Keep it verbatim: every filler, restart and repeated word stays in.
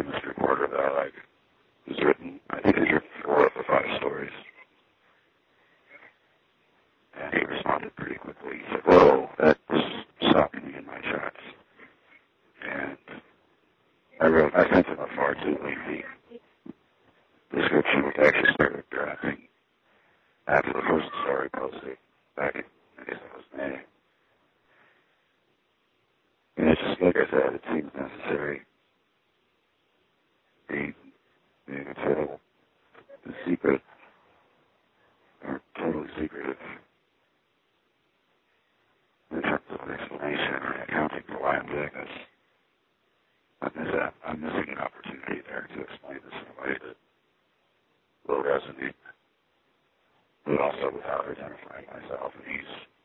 mystery reporter that I like. It was written, I think it was written four or five stories. And he responded pretty quickly. He said, whoa, that's stopping me in my tracks. And I wrote, I sent him a far too lengthy description, which I actually started drafting after the first story posted back in, I guess it was May. And it's just, like I said, it seems necessary. The, the, total, the secret, or totally secretive, in terms of explanation or accounting for why I'm doing this. I'm, miss, I'm missing an opportunity there to explain this in a way that will resonate, but also without identifying myself. And he's